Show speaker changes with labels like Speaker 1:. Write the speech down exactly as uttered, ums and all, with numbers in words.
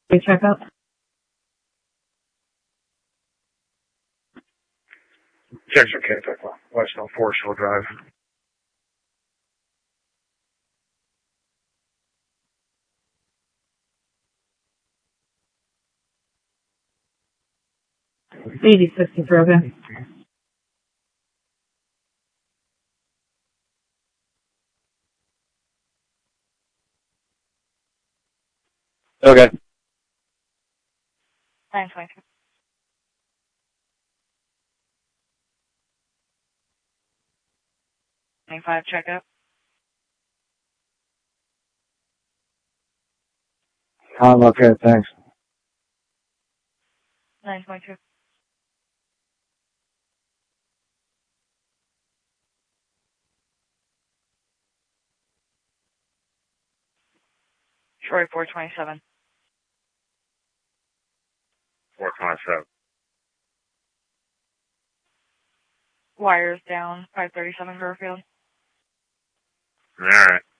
Speaker 1: We check up.
Speaker 2: Jackson Kentucky, West on Forest Hill Drive.
Speaker 1: eighty sixty-three, okay.
Speaker 3: Okay.
Speaker 4: nine twenty-two. twenty-five, check up.
Speaker 2: I'm okay, thanks.
Speaker 4: nine twenty-two. Troy, four twenty-seven.
Speaker 2: four twenty-seven.
Speaker 4: Wires down, five thirty-seven Garfield.
Speaker 2: All right.